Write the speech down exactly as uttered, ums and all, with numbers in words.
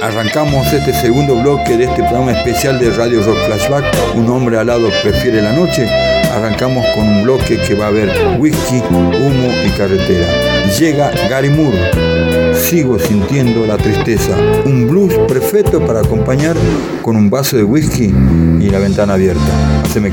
Arrancamos este segundo bloque de este programa especial de Radio Rock Flashback, Un hombre alado prefiere la noche. Arrancamos con un bloque que va a haber whisky, humo y carretera. Llega Gary Moore, Sigo sintiendo la tristeza, un blues perfecto para acompañar con un vaso de whisky y la ventana abierta. Haceme